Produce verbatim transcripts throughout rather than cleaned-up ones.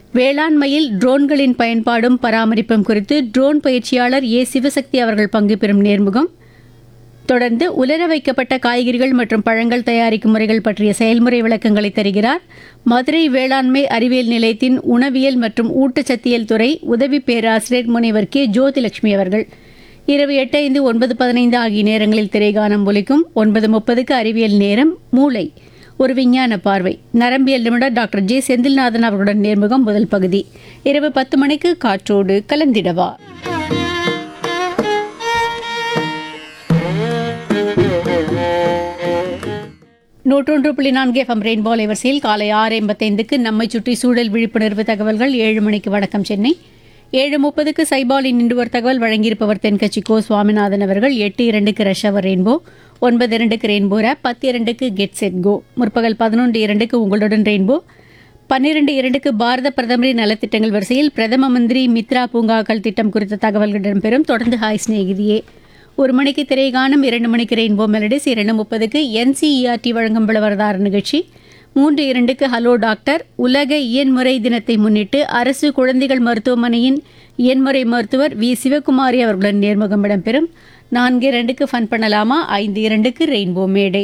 வேளாண்மையில் ட்ரோன்களின் பயன்பாடும் பராமரிப்பும் குறித்து ட்ரோன் பயிற்சியாளர் ஏ சிவசக்தி அவர்கள் பங்கு பெறும் நேர்முகம். தொடர்ந்து உலர வைக்கப்பட்ட காய்கறிகள் மற்றும் பழங்கள் தயாரிக்கும் முறைகள் பற்றிய செயல்முறை விளக்கங்களை தருகிறார் மதுரை வேளாண்மை அறிவியல் நிலையத்தின் உணவியல் மற்றும் ஊட்டச்சத்தியல் துறை உதவி பேராசிரியர் முனைவர் கே ஜோதிலட்சுமி அவர்கள். இரவு எட்டு ஐந்து ஒன்பது பதினைந்து ஆகிய நேரங்களில் திரைகானம் ஒலிக்கும். ஒன்பது முப்பதுக்கு அறிவியல் நேரம் மூளை ஒரு விஞ்ஞான பார்வை நரம்பியல் நிபுணர் டாக்டர் ஜே செந்தில்நாதன் அவர்களுடன் நேர்முகம் முதல் பகுதி. இரவு பத்து மணிக்கு காற்றோடு கலந்திடவா. நூற்றொன்று புள்ளி நான்கு எஃப்எம் ரெயின்போ அலைவரிசையில் காலை ஆறு எண்பத்தைந்துக்கு நம்மை சுற்றி சூழல் விழிப்புணர்வு தகவல்கள். ஏழு மணிக்கு வணக்கம் சென்னை. ஏழு முப்பதுக்கு சைபாலின் இன்று ஒரு தகவல் வழங்கியிருப்பவர் தென்கட்சி கோ சுவாமிநாதன் அவர்கள். எட்டு இரண்டுக்கு ரஷ் அவர் ரெயின்போ. ஒன்பது இரண்டுக்கு ரெயின்போ ரேப். பத்து இரண்டுக்கு கெட் செட் கோ. முற்பகல் பதினொன்று இரண்டுக்கு உங்களுடன் ரெயின்போ. பன்னிரண்டு இரண்டுக்கு பாரத பிரதமரின் நலத்திட்டங்கள் வரிசையில் பிரதம மந்திரி மித்ரா பூங்காக்கள் திட்டம் குறித்த தகவல்கள் இடம்பெறும். தொடர்ந்து ஹாய் சிநேகிதியே. ஒரு மணிக்கு திரைகானம். இரண்டு மணிக்கு ரெயின்போ மெலடிஸ். இரண்டு முப்பதுக்கு என்சிஇஆர்டி வழங்கும் விளவரதார நிகழ்ச்சி. மூன்று இரண்டுக்கு ஹலோ டாக்டர். உலக இயன்முறை தினத்தை முன்னிட்டு அரசு குழந்தைகள் மருத்துவமனையின் இயன்முறை மருத்துவர் வி சிவகுமாரி அவர்களுடன் நேர்முகம் இடம்பெறும். நான்கு இரண்டுக்கு ஃபன் பண்ணலாமா. ஐந்து இரண்டுக்கு ரெயின்போ மேடை.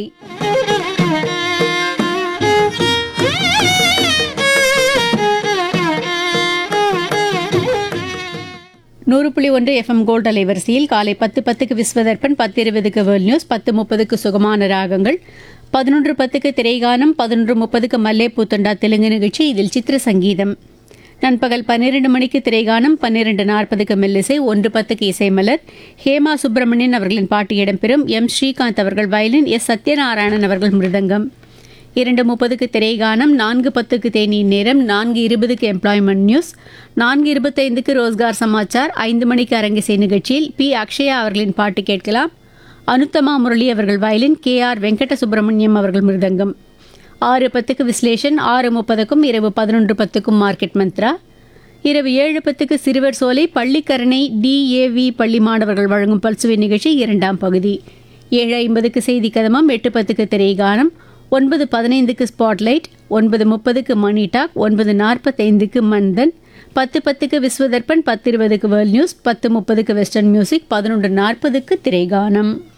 நூறு புள்ளி ஒன்று எஃப்எம் கோல்ட் அலைவரிசையில் காலை பத்து பத்துக்கு விஸ்வதர்பன், பத்து இருபதுக்கு வேர்ல்ட் நியூஸ், பத்து முப்பதுக்கு சுகமான ராகங்கள், பதினொன்று பத்துக்கு திரைகானம், பதினொன்று முப்பதுக்கு மல்லே பூத்தண்டா தெலுங்கு நிகழ்ச்சி. இதில் சித்திர சங்கீதம். நண்பகல் பன்னிரண்டு மணிக்கு திரைகானம், பன்னிரண்டு நாற்பதுக்கு மெல்லிசை, ஒன்று பத்துக்கு இசைமலர். ஹேமா சுப்பிரமணியன் அவர்களின் பாட்டு இடம்பெறும். எம் ஸ்ரீகாந்த் அவர்கள் வயலின், எஸ் சத்யநாராயணன் அவர்கள் மிருதங்கம். இரண்டு முப்பதுக்கு திரைகானம், நான்கு பத்துக்கு தேநீர் நேரம், நான்கு இருபதுக்கு எம்ப்ளாய்மெண்ட் நியூஸ், நான்கு இருபத்தைந்துக்கு ரோஸ்கார் சமாச்சார். ஐந்து மணிக்கு அரங்கிசை நிகழ்ச்சியில் பி அக்ஷயா அவர்களின் பாட்டு கேட்கலாம். அனுத்தமா முரளி அவர்கள் violin, K R Venkata Subramaniam அவர்கள் மிருதங்கம். ஆறு பத்துக்கு விஸ்லேஷன். ஆறு முப்பதுக்கும் இரவு பதினொன்று பத்துக்கும் மார்க்கெட் மந்த்ரா. இரவு ஏழு பத்துக்கு சிறுவர் சோலை பள்ளிக்கரணை டிஏவி பள்ளி மாணவர்கள் வழங்கும் பல்சுவை நிகழ்ச்சி இரண்டாம் பகுதி. ஏழு ஐம்பதுக்கு செய்தி கதமம். எட்டு பத்துக்கு திரைகானம். ஒன்பது பதினைந்துக்கு ஸ்பாட்லைட். ஒன்பது முப்பதுக்கு மணி டாக். ஒன்பது நாற்பத்தைந்துக்கு மன்தன். பத்து பத்துக்கு விஸ்வதர்பன். பத்து இருபதுக்கு வேர்ல்ட் நியூஸ். பத்து முப்பதுக்கு வெஸ்டர்ன் மியூசிக். பதினொன்று நாற்பதுக்கு திரைகானம்.